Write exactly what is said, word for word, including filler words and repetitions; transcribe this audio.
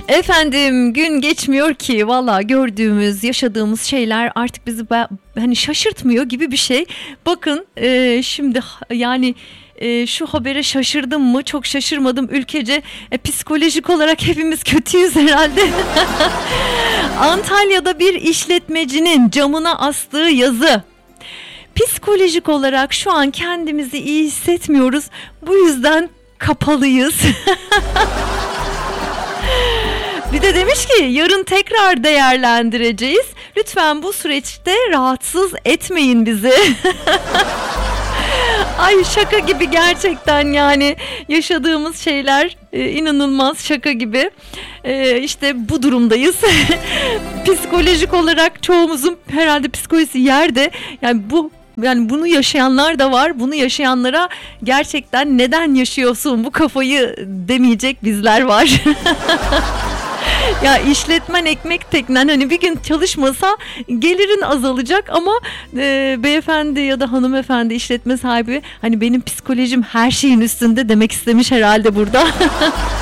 Efendim gün geçmiyor ki valla gördüğümüz, yaşadığımız şeyler artık bizi ba- hani şaşırtmıyor gibi bir şey. Bakın e, şimdi ha- yani e, şu habere şaşırdım mı? Çok şaşırmadım ülkece. E, psikolojik olarak hepimiz kötüyüz herhalde. Antalya'da bir işletmecinin camına astığı yazı. Psikolojik olarak şu an kendimizi iyi hissetmiyoruz. Bu yüzden kapalıyız. Bir de demiş ki yarın tekrar değerlendireceğiz. Lütfen bu süreçte rahatsız etmeyin bizi. Ay şaka gibi gerçekten yani yaşadığımız şeyler e, inanılmaz şaka gibi. E, işte bu durumdayız. Psikolojik olarak çoğumuzun herhalde psikolojisi yerde. Yani bu yani bunu yaşayanlar da var. Bunu yaşayanlara gerçekten neden yaşıyorsun bu kafayı demeyecek bizler var. Ya işletmen ekmek teknen hani bir gün çalışmasa gelirin azalacak ama e, beyefendi ya da hanımefendi işletme sahibi hani benim psikolojim her şeyin üstünde demek istemiş herhalde burada.